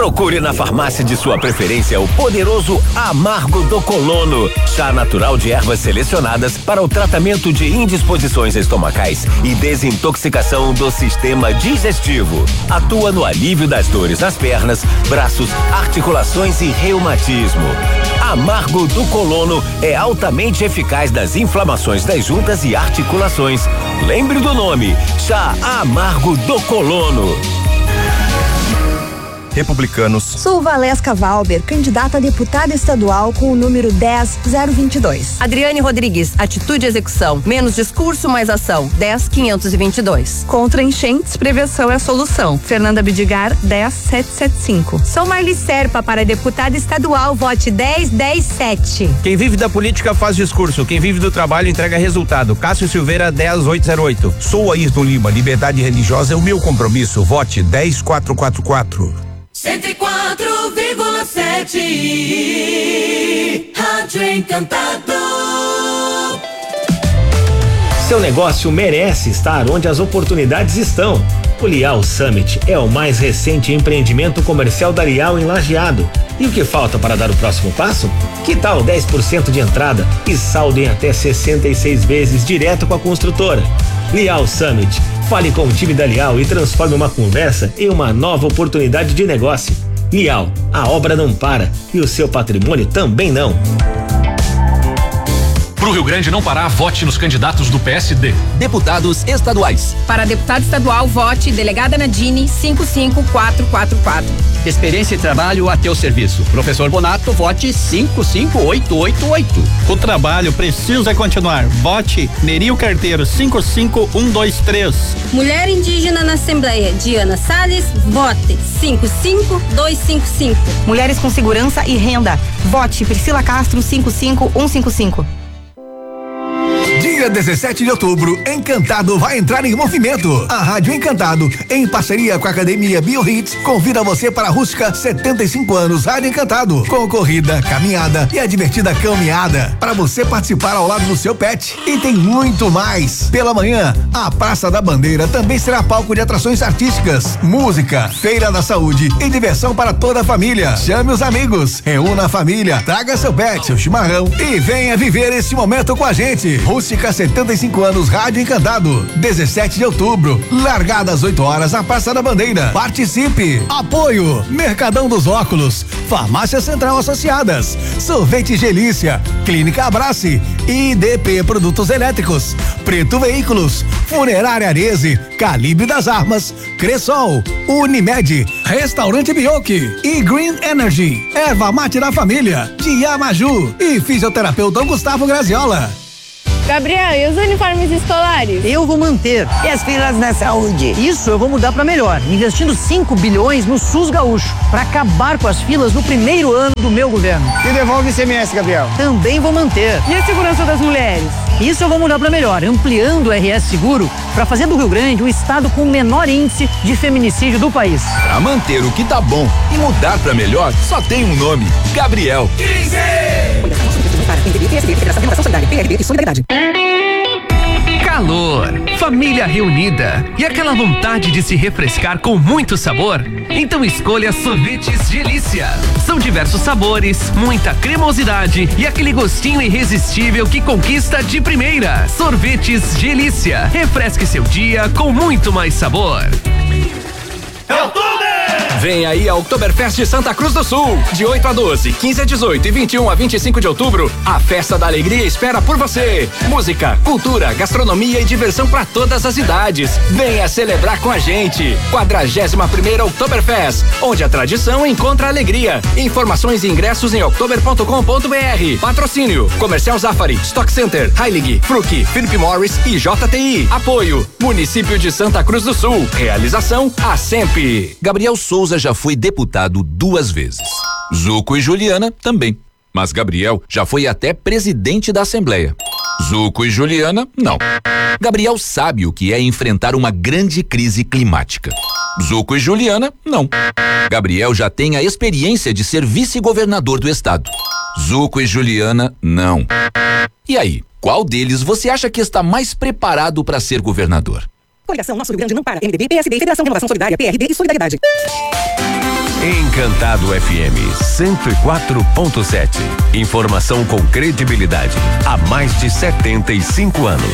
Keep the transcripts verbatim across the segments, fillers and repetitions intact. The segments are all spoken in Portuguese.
Procure na farmácia de sua preferência o poderoso Amargo do Colono, chá natural de ervas selecionadas para o tratamento de indisposições estomacais e desintoxicação do sistema digestivo. Atua no alívio das dores nas pernas, braços, articulações e reumatismo. Amargo do Colono é altamente eficaz nas inflamações das juntas e articulações. Lembre do nome, chá Amargo do Colono. Republicanos. Sou Valesca Valber, candidata a deputada estadual com o número dez zero vinte e dois. Adriane Rodrigues, atitude e execução. Menos discurso, mais ação. dez quinhentos e vinte e dois. Contra enchentes, prevenção é a solução. Fernanda Bidigar, dez setecentos e setenta e cinco. Sou Marli Serpa, para deputada estadual, vote dez dez sete. Quem vive da política faz discurso. Quem vive do trabalho entrega resultado. Cássio Silveira, dez oitocentos e oito. Sou Ayrton Lima, liberdade religiosa é o meu compromisso. Vote dez quatrocentos e quarenta e quatro. cento e quatro vírgula sete Rádio Encantado. Seu negócio merece estar onde as oportunidades estão. O Lial Summit é o mais recente empreendimento comercial da Lial em Lajeado. E o que falta para dar o próximo passo? Que tal dez por cento de entrada e saldo em até sessenta e seis vezes direto com a construtora? Lial Summit. Fale com o time da Lial e transforme uma conversa em uma nova oportunidade de negócio. Lial, a obra não para e o seu patrimônio também não. Pro Rio Grande não parar, vote nos candidatos do P S D. Deputados estaduais. Para deputado estadual, vote delegada Nadine cinco cinco quatro quatro quatro. Experiência e trabalho a teu serviço. Professor Bonato, vote cinco cinco oito oito oito. O trabalho precisa continuar. Vote Nerio Carteiro cinco cinco um dois três. Mulher indígena na Assembleia, Diana Salles, vote cinco cinco dois cinco cinco. Mulheres com segurança e renda, vote Priscila Castro cinco cinco um cinco cinco. Dia dezessete de outubro, Encantado vai entrar em movimento. A Rádio Encantado, em parceria com a Academia BioHits, convida você para a Rústica setenta e cinco anos Rádio Encantado, com corrida, caminhada e a divertida caminhada, para você participar ao lado do seu pet. E tem muito mais. Pela manhã, a Praça da Bandeira também será palco de atrações artísticas, música, feira da saúde e diversão para toda a família. Chame os amigos, reúna a família, traga seu pet, seu chimarrão e venha viver esse momento com a gente. Rústica setenta e cinco anos Rádio Encantado, dezessete de outubro, largada às oito horas na Praça da Bandeira. Participe. Apoio Mercadão dos Óculos, Farmácia Central Associadas, Sorvete Gelícia, Clínica Abrace, I D P Produtos Elétricos, Preto Veículos, Funerária Arese, Calibre das Armas, Cressol, Unimed, Restaurante Bioki e Green Energy, Erva Mate da Família, de Amaju e Fisioterapeuta Gustavo Graziola. Gabriel, e os uniformes escolares? Eu vou manter. E as filas na saúde? Isso eu vou mudar para melhor, investindo cinco bilhões no SUS Gaúcho, para acabar com as filas no primeiro ano do meu governo. E devolve o I C M S, Gabriel? Também vou manter. E a segurança das mulheres? Isso eu vou mudar para melhor, ampliando o R S Seguro para fazer do Rio Grande o estado com o menor índice de feminicídio do país. Para manter o que tá bom e mudar para melhor, só tem um nome: Gabriel. quinze! Calor, família reunida e aquela vontade de se refrescar com muito sabor? Então escolha Sorvetes Gelícia. São diversos sabores, muita cremosidade e aquele gostinho irresistível que conquista de primeira. Sorvetes Gelícia. Refresque seu dia com muito mais sabor. Vem aí a Oktoberfest Santa Cruz do Sul, de oito a doze, quinze a dezoito e vinte e um a vinte e cinco de outubro. A festa da alegria espera por você. Música, cultura, gastronomia e diversão para todas as idades. Venha celebrar com a gente. quadragésima primeira Oktoberfest, onde a tradição encontra a alegria. Informações e ingressos em oktober ponto com ponto br. Patrocínio: Comercial Zafari, Stock Center, Heilig, Fruc, Philip Morris e J T I. Apoio: Município de Santa Cruz do Sul. Realização: A SEMP. Gabriel Souza já foi deputado duas vezes. Zuco e Juliana também. Mas Gabriel já foi até presidente da Assembleia. Zuco e Juliana, não. Gabriel sabe o que é enfrentar uma grande crise climática. Zuco e Juliana, não. Gabriel já tem a experiência de ser vice-governador do estado. Zuco e Juliana, não. E aí, qual deles você acha que está mais preparado para ser governador? Coligação Nosso Rio Grande não para. M D B, P S D, Federação Renovação Solidária, P R B e Solidariedade. Encantado F M cento e quatro ponto sete. Informação com credibilidade há mais de setenta e cinco anos.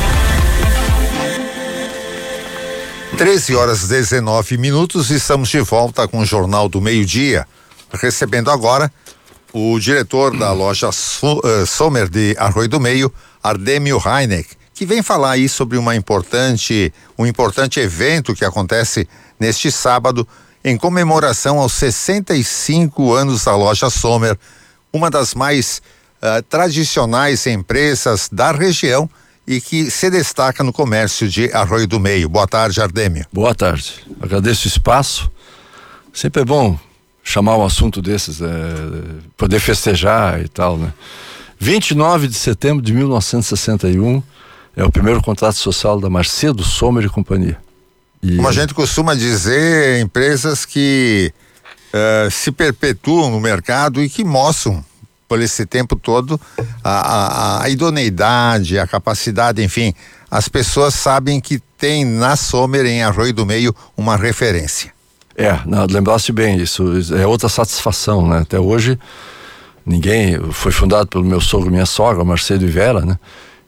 treze horas e dezenove minutos, estamos de volta com o Jornal do Meio-Dia, recebendo agora o diretor da loja so, uh, Sommer de Arroio do Meio, Ardêmio Heineck, que vem falar aí sobre uma importante, um importante evento que acontece neste sábado em comemoração aos sessenta e cinco anos da loja Sommer, uma das mais uh, tradicionais empresas da região e que se destaca no comércio de Arroio do Meio. Boa tarde, Ardêmio. Boa tarde. Agradeço o espaço. Sempre é bom chamar um assunto desses, é, poder festejar e tal, né? vinte e nove de setembro de mil novecentos e sessenta e um é o primeiro contrato social da Macedo, Sommer e Companhia. E como a gente costuma dizer, empresas que uh, se perpetuam no mercado e que mostram por esse tempo todo a, a, a idoneidade, a capacidade, enfim, as pessoas sabem que tem na Sommer, em Arroio do Meio, uma referência. É, não, lembrasse bem, isso, isso é outra satisfação, né? Até hoje ninguém, foi fundado pelo meu sogro e minha sogra, Marcelo e Vera, né?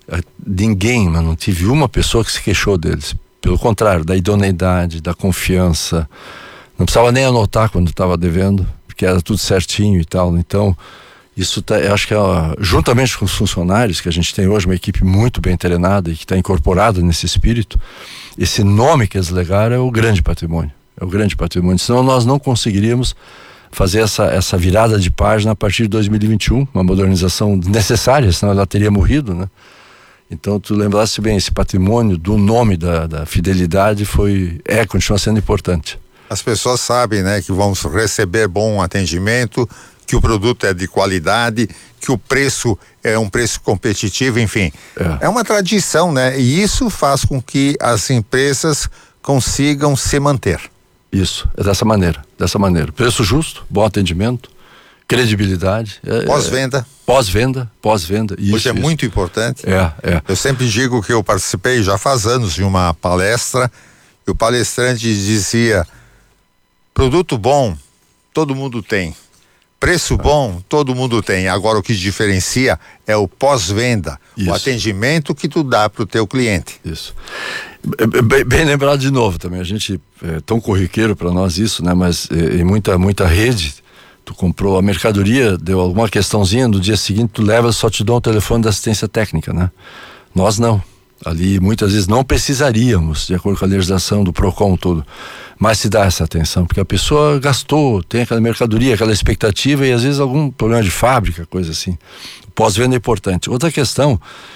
Ninguém, mas não tive uma pessoa que se queixou deles. Pelo contrário, da idoneidade, da confiança. Não precisava nem anotar quando estava devendo, porque era tudo certinho e tal. Então, isso tá, eu acho que é, juntamente com os funcionários, que a gente tem hoje uma equipe muito bem treinada e que está incorporada nesse espírito, esse nome que eles legaram é o grande patrimônio. É o grande patrimônio. Senão nós não conseguiríamos fazer essa, essa virada de página a partir de dois mil e vinte e um, uma modernização necessária, senão ela teria morrido, né? Então tu lembrasse bem, esse patrimônio do nome da, da fidelidade foi, é, continua sendo importante. As pessoas sabem, né, que vão receber bom atendimento, que o produto é de qualidade, que o preço é um preço competitivo, enfim. É, é uma tradição, né? E isso faz com que as empresas consigam se manter. Isso, é dessa maneira, dessa maneira. Preço justo, bom atendimento, credibilidade. É, pós-venda. É, pós-venda, pós-venda. Isso, Hoje é isso. muito importante. É, é. Eu sempre digo que eu participei já faz anos de uma palestra e o palestrante dizia: produto bom, todo mundo tem. Preço bom, todo mundo tem. Agora o que diferencia é o pós-venda, o atendimento que tu dá pro teu cliente. Isso. Bem, bem lembrado de novo também. A gente é tão corriqueiro para nós isso, né? Mas é, em muita, muita rede, tu comprou a mercadoria, deu alguma questãozinha, no dia seguinte tu leva, só te dão o telefone da assistência técnica, né? Nós não. Ali muitas vezes não precisaríamos, de acordo com a legislação do PROCON todo, mas se dá essa atenção, porque a pessoa gastou, tem aquela mercadoria, aquela expectativa e às vezes algum problema de fábrica, coisa assim. Pós-venda é importante. Outra questão,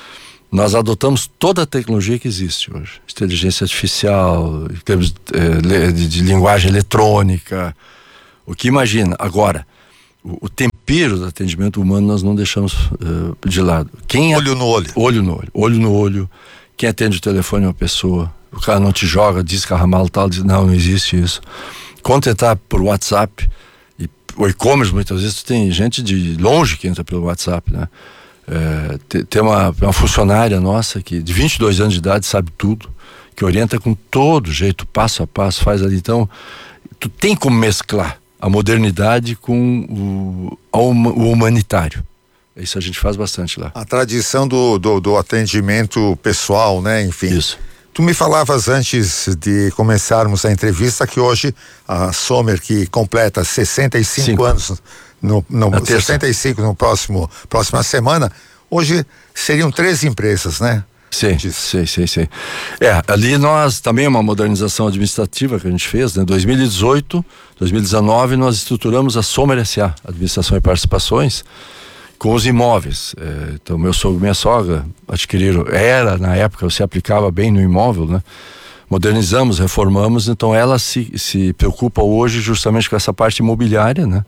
nós adotamos toda a tecnologia que existe hoje, inteligência artificial, em termos é, de, de linguagem eletrônica, o que imagina. Agora, o, o tempero do atendimento humano nós não deixamos uh, de lado. Quem olho no olho. Olho no olho. Olho no olho. Quem atende o telefone é uma pessoa. O cara não te joga, diz carramal tal, diz não, não existe isso. Quando entrar por WhatsApp, e o e-commerce muitas vezes tem gente de longe que entra pelo WhatsApp, né? É, tem, tem uma, uma funcionária nossa que de vinte e dois anos de idade sabe tudo, que orienta com todo jeito, passo a passo, faz ali. Então, tu tem como mesclar a modernidade com o, o humanitário. Isso a gente faz bastante lá. A tradição do, do, do atendimento pessoal, né? Enfim. Isso. Tu me falavas antes de começarmos a entrevista que hoje a Sommer, que completa sessenta e cinco Cinco. anos, no, no sessenta e cinco no próximo, próxima semana, hoje seriam três empresas, né? Sim, sim, sim, sim. É, ali nós, também é uma modernização administrativa que a gente fez, né? dois mil e dezoito, dois mil e dezenove nós estruturamos a Sommer S A, Administração e Participações, com os imóveis. É, então meu sogro e minha sogra adquiriram, era na época, se aplicava bem no imóvel, né? Modernizamos, reformamos, então ela se, se preocupa hoje justamente com essa parte imobiliária, né?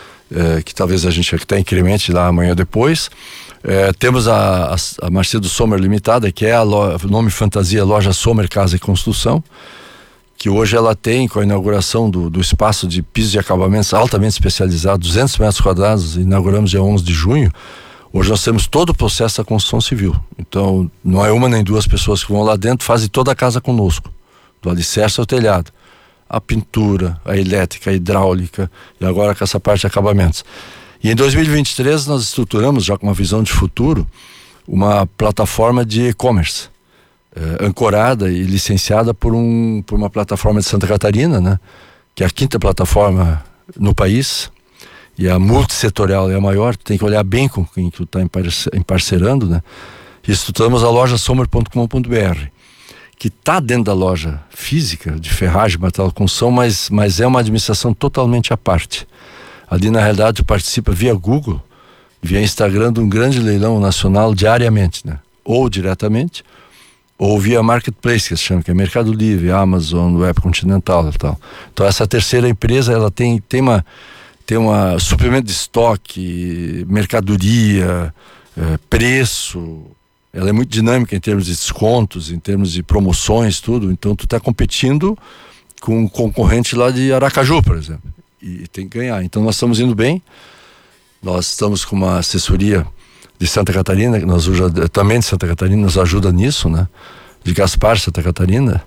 É, que talvez a gente até incremente lá amanhã ou depois. É, temos a, a, a Macedo Sommer Limitada, que é a lo, nome fantasia Loja Sommer Casa e Construção, que hoje ela tem, com a inauguração do, do espaço de pisos de acabamentos altamente especializado, duzentos metros quadrados, inauguramos dia onze de junho. Hoje nós temos todo o processo da construção civil. Então, não é uma nem duas pessoas que vão lá dentro, fazem toda a casa conosco, do alicerce ao telhado. a pintura, a elétrica, a hidráulica e agora com essa parte de acabamentos. E em dois mil e vinte e três nós estruturamos, já com uma visão de futuro, uma plataforma de e-commerce, eh, ancorada e licenciada por, um, por uma plataforma de Santa Catarina, né? Que é a quinta plataforma no país, e a multissetorial é a maior. Tu tem que olhar bem com quem tu está emparcerando, né? E estruturamos a loja sommer ponto com ponto b r, que está dentro da loja física de ferragem, material de construção, mas, mas é uma administração totalmente à parte. Ali, na realidade, tu participa via Google, via Instagram, de um grande leilão nacional diariamente, né? Ou diretamente, ou via Marketplace, que se chama, que é Mercado Livre, Amazon, Web Continental e tal. Então, essa terceira empresa, ela tem, tem uma, tem uma suprimento de estoque, mercadoria, é, preço. Ela é muito dinâmica em termos de descontos, em termos de promoções, tudo. Então, tu está competindo com um concorrente lá de Aracaju, por exemplo. E tem que ganhar. Então, nós estamos indo bem. Nós estamos com uma assessoria de Santa Catarina, que nos ajuda, também de Santa Catarina, nos ajuda nisso, né? De Gaspar, Santa Catarina.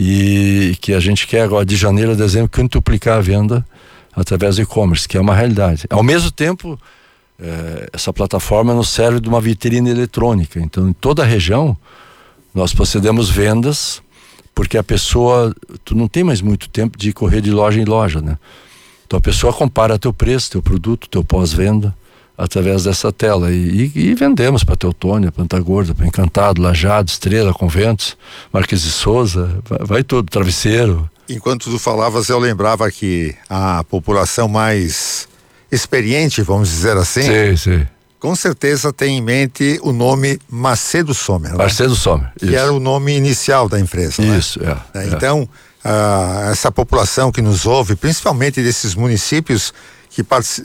E que a gente quer agora, de janeiro a dezembro, quintuplicar a venda através do e-commerce, que é uma realidade. Ao mesmo tempo, eh, essa plataforma nos serve de uma vitrine eletrônica. Então, em toda a região, nós procedemos vendas, porque a pessoa, tu não tem mais muito tempo de correr de loja em loja, né? Então a pessoa compara teu preço, teu produto, teu pós-venda através dessa tela e, e, e vendemos para Teutônia, Planta Gorda, para Encantado, Lajeado, Estrela, Conventos, Marques de Souza, vai, vai tudo, Travesseiro. Enquanto tu falavas, eu lembrava que a população mais experiente, vamos dizer assim, sim, sim. Com certeza tem em mente o nome Macedo Sommer, né? Macedo Sommer, que era o nome inicial da empresa. Isso, né? é. Então, é. Ah, essa população que nos ouve, principalmente desses municípios que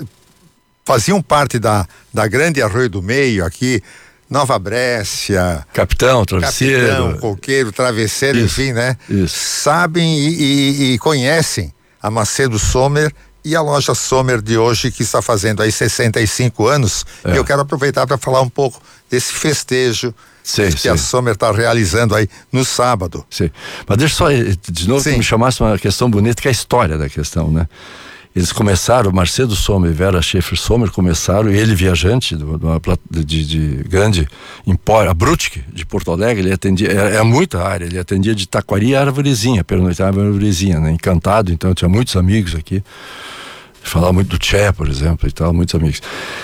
faziam parte da, da grande Arroio do Meio, aqui, Nova Brécia, Capitão, Travesseiro, Capitão, Coqueiro, Travesseiro, isso, enfim, né? Isso. Sabem e, e, e conhecem a Macedo Sommer e a loja Sommer de hoje, que está fazendo aí sessenta e cinco anos. É. E eu quero aproveitar para falar um pouco desse festejo Sim, que sim. a Sommer está realizando aí no sábado. Sim. Mas deixa só, de novo, que me chamasse uma questão bonita, que é a história da questão, né? Eles começaram, Macedo Sommer e Vera Schaefer Sommer começaram, e ele viajante de, uma, de, de grande empório, a Brutke, de Porto Alegre, ele atendia, era, era muita área, ele atendia de Taquari a Arvorezinha, pernoitava a Arvorezinha, né? Encantado, então tinha muitos amigos aqui. Falava muito do Tché, por exemplo, e tal, muitos amigos.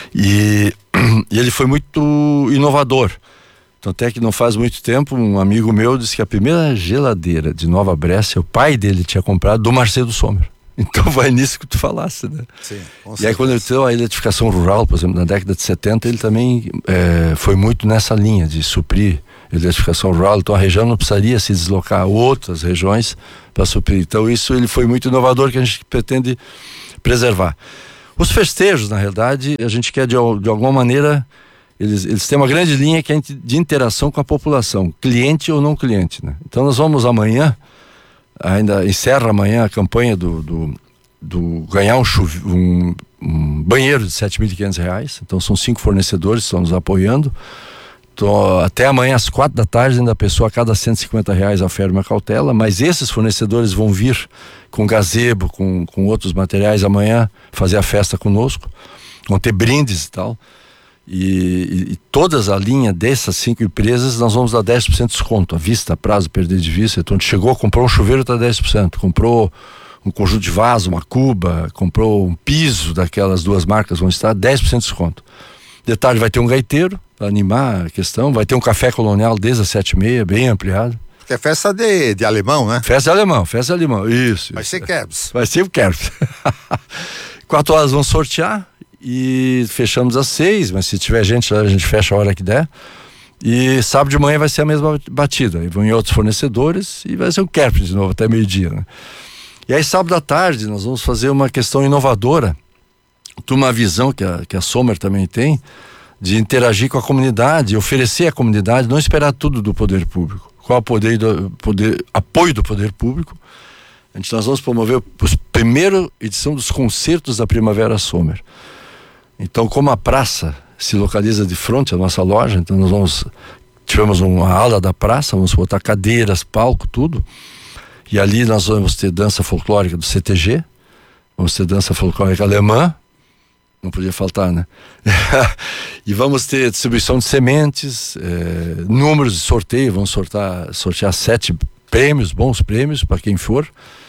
E, e ele foi muito inovador. Então, até que não faz muito tempo, um amigo meu disse que a primeira geladeira de Nova Brécia, o pai dele tinha comprado do Macedo Sommer. Então vai nisso que tu falasse, né? Sim, com e aí quando ele teve a eletrificação rural, por exemplo, na década de setenta, ele também é, foi muito nessa linha de suprir a eletrificação rural. Então a região não precisaria se deslocar a outras regiões para suprir. Então isso ele foi muito inovador, que a gente pretende preservar. Os festejos, na realidade, a gente quer de, de alguma maneira, eles, eles têm uma grande linha que é de interação com a população, cliente ou não cliente, né? Então nós vamos amanhã, ainda encerra amanhã a campanha do, do, do ganhar um, chuve, um, um banheiro de sete mil e quinhentos reais. Então são cinco fornecedores que estão nos apoiando. Então, até amanhã às quatro da tarde ainda a pessoa a cada cento e cinquenta reais oferece uma cautela, mas esses fornecedores vão vir com gazebo, com, com outros materiais amanhã fazer a festa conosco, vão ter brindes e tal. E, e, e todas a linha dessas cinco empresas nós vamos dar dez por cento de desconto, à vista, a prazo, perder de vista. Então a gente chegou, comprou um chuveiro, está dez por cento, comprou um conjunto de vaso, uma cuba, comprou um piso daquelas duas marcas, vão estar dez por cento de desconto. De tarde vai ter um gaiteiro para animar a questão, vai ter um café colonial desde as sete e meia, bem ampliado. Que é festa de, de alemão, né? Festa de alemão, festa de alemão, isso. Vai isso. ser Kerbs. Vai ser o Kerbs. Quatro horas vamos sortear e fechamos às seis, mas se tiver gente lá a gente fecha a hora que der. E sábado de manhã vai ser a mesma batida, e vão em outros fornecedores e vai ser o Kerbs de novo até meio-dia, né? E aí sábado à tarde nós vamos fazer uma questão inovadora, de uma visão que a, que a Sommer também tem, de interagir com a comunidade, oferecer à comunidade, não esperar tudo do poder público. Qual o poder do poder, apoio do poder público? A gente, nós vamos promover a primeira edição dos concertos da Primavera Sommer. Então, como a praça se localiza de frente à nossa loja, então nós vamos, tivemos uma ala da praça, vamos botar cadeiras, palco, tudo. E ali nós vamos ter dança folclórica do C T G, vamos ter dança folclórica alemã, não podia faltar, né? E vamos ter distribuição de sementes, é, números de sorteio, vamos sortar, sortear sete prêmios, bons prêmios para quem for.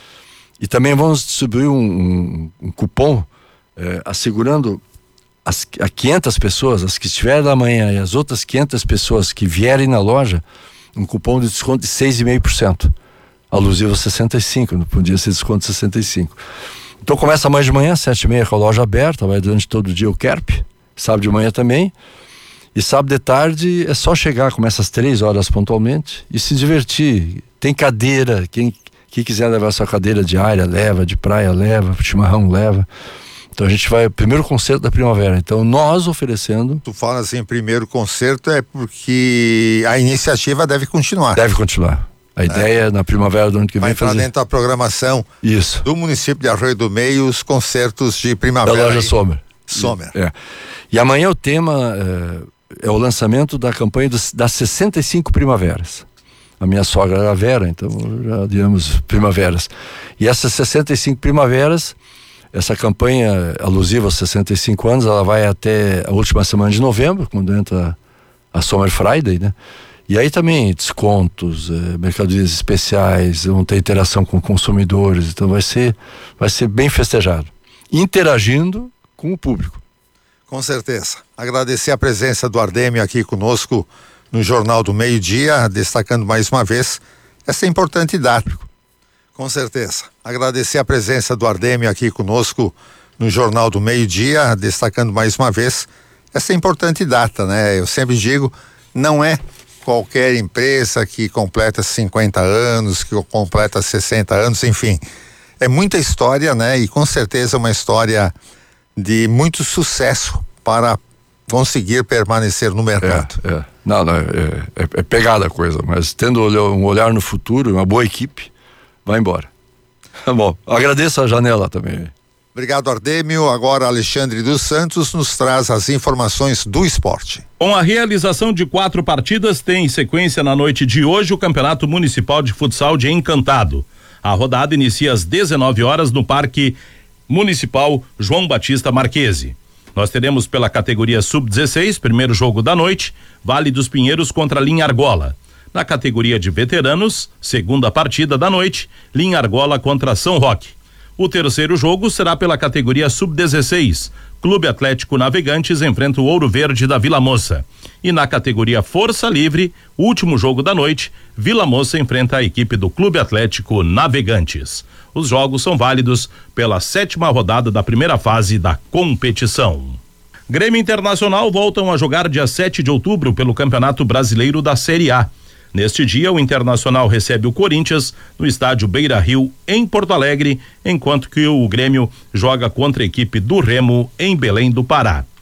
E também vamos distribuir um, um, um cupom é, assegurando as, a quinhentas pessoas, as que estiverem da manhã e as outras quinhentas pessoas que vierem na loja, um cupom de desconto de seis vírgula cinco por cento, alusivo a sessenta e cinco, não podia ser desconto de sessenta e cinco. Então começa amanhã de manhã, sete e meia, com a loja aberta, vai durante todo o dia o Kerp, sábado de manhã também, e sábado de tarde é só chegar, começa às três horas pontualmente, e se divertir. Tem cadeira, quem, quem quiser levar sua cadeira de área, leva, de praia, leva, chimarrão, leva. Então a gente vai, primeiro concerto da primavera, então nós oferecendo... Tu fala assim, primeiro concerto é porque a iniciativa deve continuar. Deve continuar. A ideia é, na primavera do ano que vem vai fazer... Vai dentro da programação Isso. do município de Arroio do Meio, os concertos de primavera. Da loja Sommer. Sommer. É. E amanhã o tema é, é o lançamento da campanha dos, das sessenta e cinco primaveras. A minha sogra era Vera, então já digamos primaveras. E essas sessenta e cinco primaveras, essa campanha alusiva aos sessenta e cinco anos, ela vai até a última semana de novembro, quando entra a Summer Friday, né? E aí também descontos, eh, mercadorias especiais, vão ter interação com consumidores, então vai ser, vai ser bem festejado. Interagindo com o público. Com certeza. Agradecer a presença do Ardêmio aqui conosco no Jornal do Meio-Dia, destacando mais uma vez essa importante data. Com certeza. Agradecer a presença do Ardêmio aqui conosco no Jornal do Meio-Dia, destacando mais uma vez essa importante data, né? Eu sempre digo, não é qualquer empresa que completa cinquenta anos, que completa sessenta anos, enfim, é muita história, né? E com certeza uma história de muito sucesso para conseguir permanecer no mercado. É, é. Não, não, é, é, é pegada a coisa, mas tendo um olhar no futuro, uma boa equipe, vai embora. Tá bom, agradeço a janela também. Obrigado, Ardêmio. Agora Alexandre dos Santos nos traz as informações do esporte. Com a realização de quatro partidas, tem sequência na noite de hoje o Campeonato Municipal de Futsal de Encantado. A rodada inicia às dezenove horas no Parque Municipal João Batista Marquese. Nós teremos pela categoria sub dezesseis, primeiro jogo da noite, Vale dos Pinheiros contra Linha Argola. Na categoria de veteranos, segunda partida da noite, Linha Argola contra São Roque. O terceiro jogo será pela categoria sub dezesseis. Clube Atlético Navegantes enfrenta o Ouro Verde da Vila Moça. E na categoria Força Livre, último jogo da noite, Vila Moça enfrenta a equipe do Clube Atlético Navegantes. Os jogos são válidos pela sétima rodada da primeira fase da competição. Grêmio Internacional voltam a jogar dia sete de outubro pelo Campeonato Brasileiro da Série A. Neste dia, o Internacional recebe o Corinthians no estádio Beira-Rio, em Porto Alegre, enquanto que o Grêmio joga contra a equipe do Remo, em Belém do Pará.